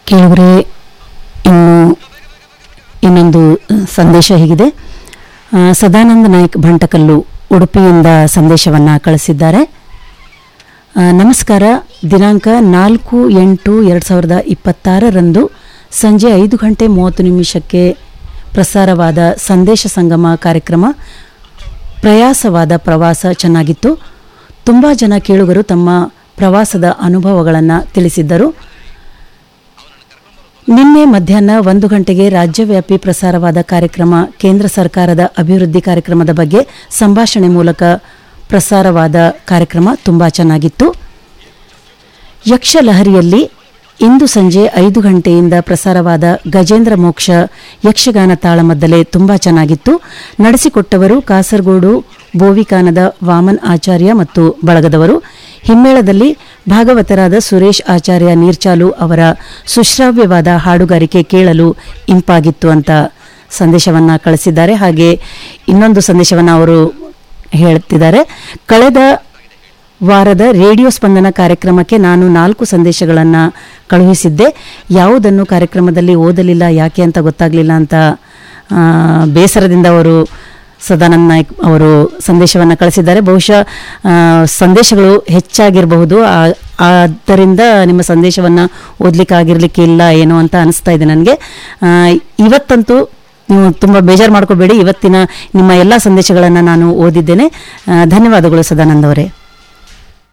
ಕೇಳಿದರೆ ಇನ್ನೊಂದು ಸಂದೇಶ ಹೀಗಿದೆ. ಸದಾನಂದ ನಾಯ್ಕ್ ಭಂಟಕಲ್ಲು ಉಡುಪಿಯಿಂದ ಸಂದೇಶವನ್ನು ಕಳಿಸಿದ್ದಾರೆ. ನಮಸ್ಕಾರ. ದಿನಾಂಕ 4/8/2026 ಸಂಜೆ 5:30 ಪ್ರಸಾರವಾದ ಸಂದೇಶ ಸಂಗಮ ಕಾರ್ಯಕ್ರಮ ಪ್ರಯಾಸವಾದ ಪ್ರವಾಸ ಚೆನ್ನಾಗಿತ್ತು. ತುಂಬ ಜನ ಕೇಳುಗರು ತಮ್ಮ ಪ್ರವಾಸದ ಅನುಭವಗಳನ್ನು ತಿಳಿಸಿದ್ದರು. ನಿನ್ನೆ ಮಧ್ಯಾಹ್ನ 1 ಗಂಟೆಗೆ ರಾಜ್ಯವ್ಯಾಪಿ ಪ್ರಸಾರವಾದ ಕಾರ್ಯಕ್ರಮ ಕೇಂದ್ರ ಸರ್ಕಾರದ ಅಭಿವೃದ್ಧಿ ಕಾರ್ಯಕ್ರಮದ ಬಗ್ಗೆ ಸಂಭಾಷಣೆ ಮೂಲಕ ಪ್ರಸಾರವಾದ ಕಾರ್ಯಕ್ರಮ ತುಂಬ ಚೆನ್ನಾಗಿತ್ತು. ಯಕ್ಷಲಹರಿಯಲ್ಲಿ ಇಂದು ಸಂಜೆ 5 ಗಂಟೆಯಿಂದ ಪ್ರಸಾರವಾದ ಗಜೇಂದ್ರ ಮೋಕ್ಷ ಯಕ್ಷಗಾನ ತಾಳಮದ್ದಲೆ ತುಂಬ ಚೆನ್ನಾಗಿತ್ತು. ನಡೆಸಿಕೊಟ್ಟವರು ಕಾಸರಗೋಡು ಬೋವಿಕಾನದ ವಾಮನ್ ಆಚಾರ್ಯ ಮತ್ತು ಬಳಗದವರು. ಹಿಮ್ಮೇಳದಲ್ಲಿ ಭಾಗವತರಾದ ಸುರೇಶ್ ಆಚಾರ್ಯ ನೀರ್ಚಾಲು ಅವರ ಸುಶ್ರಾವ್ಯವಾದ ಹಾಡುಗಾರಿಕೆ ಕೇಳಲು ಇಂಪಾಗಿತ್ತು ಅಂತ ಸಂದೇಶವನ್ನು ಕಳಿಸಿದ್ದಾರೆ. ಹಾಗೆ ಇನ್ನೊಂದು ಸಂದೇಶವನ್ನು ಅವರು ಹೇಳ್ತಿದ್ದಾರೆ. ಕಳೆದ ವಾರದ ರೇಡಿಯೋ ಸ್ಪಂದನ ಕಾರ್ಯಕ್ರಮಕ್ಕೆ ನಾನು 4 ಸಂದೇಶಗಳನ್ನು ಕಳುಹಿಸಿದ್ದೆ. ಯಾವುದನ್ನು ಕಾರ್ಯಕ್ರಮದಲ್ಲಿ ಓದಲಿಲ್ಲ, ಯಾಕೆ ಅಂತ ಗೊತ್ತಾಗಲಿಲ್ಲ ಅಂತ ಬೇಸರದಿಂದ ಅವರು ಸದಾನಂದ ನಾಯ್ಕ್ ಅವರು ಸಂದೇಶವನ್ನು ಕಳಿಸಿದ್ದಾರೆ. ಬಹುಶಃ ಸಂದೇಶಗಳು ಹೆಚ್ಚಾಗಿರಬಹುದು, ಆದ್ದರಿಂದ ನಿಮ್ಮ ಸಂದೇಶವನ್ನು ಓದಲಿಕ್ಕಾಗಿರಲಿಕ್ಕಿಲ್ಲ ಏನೋ ಅಂತ ಅನಿಸ್ತಾ ಇದೆ ನನಗೆ. ಇವತ್ತಂತೂ ನೀವು ತುಂಬ ಬೇಜಾರು ಮಾಡ್ಕೋಬೇಡಿ, ಇವತ್ತಿನ ನಿಮ್ಮ ಎಲ್ಲ ಸಂದೇಶಗಳನ್ನು ನಾನು ಓದಿದ್ದೇನೆ. ಧನ್ಯವಾದಗಳು ಸದಾನಂದ್ ಅವರೇ.